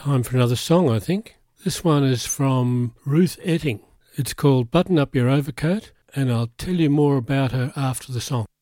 Time for another song, I think. This one is from Ruth Etting. It's called Button Up Your Overcoat, and I'll tell you more about her after the song.